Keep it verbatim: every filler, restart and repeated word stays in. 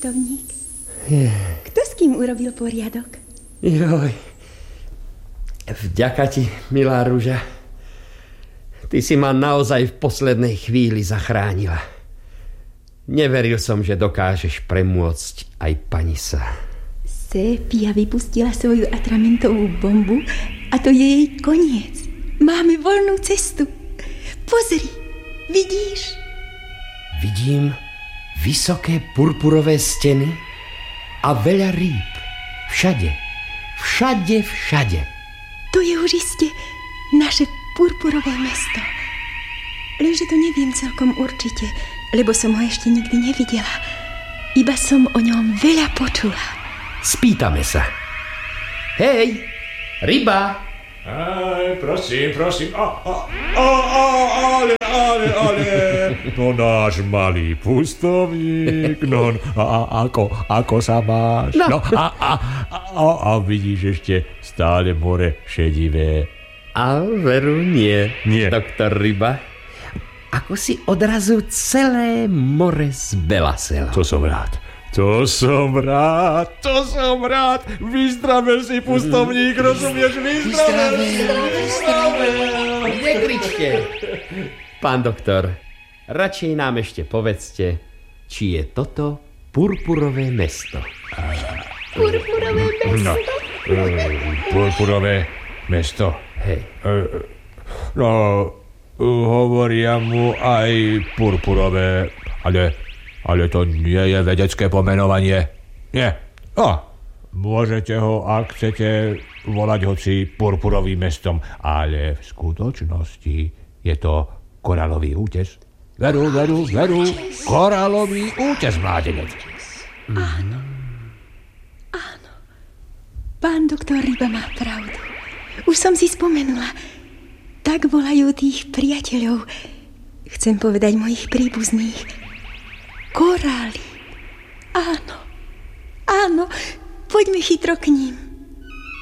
pustovník. Je. Kto s kým urobil poriadok? Joj. Vďaka ti, milá Ruža. Ty si ma naozaj v poslednej chvíli zachránila. Neveril som, že dokážeš premôcť aj pani sa. Sépia vypustila svoju atramentovú bombu a to je jej koniec. Máme voľnú cestu. Pozri, vidíš? Vidím vysoké purpurové steny a veľa rýb. Všade, všade, všade. To je už iste naše purpurové mesto. Lenže to neviem celkom určite, lebo som ho ešte nikdy nevidela. Iba som o ňom veľa počula. Spýtame sa. Hej, ryba! Aj, prosím, prosím. A, a, a, a, ale, ale, ale. No náš malý pustovník. No, a, a ako, ako sa máš? No, no a, a, a, a, a vidíš ešte stále more šedivé. A veru nie, Nie. doktor Ryba. Ako si odrazu celé more zbelaselo. To som rád. To som rád, to som rád. Vyzdravel si, pustovník, rozumieš? Vyzdravel, vyzdravel. Nekričte. Pán doktor, radšej nám ešte povedzte, či je toto purpurové mesto. Purpurové mesto? No, purpurové mesto. Hej. No, hovoria mu aj purpurové, ale, ale to nie je vedecké pomenovanie. Nie. No, môžete ho, ak chcete, volať hoci purpurovým mestom, ale v skutočnosti je to koralový útes. Veru, veru, veru, koralový útes, mládenec. Áno. Áno. Pán doktor Ryba má pravdu. Už som si spomenula. Tak volajú tých priateľov. Chcem povedať mojich príbuzných. Korály. Áno. Áno. Poďme chytro k ním.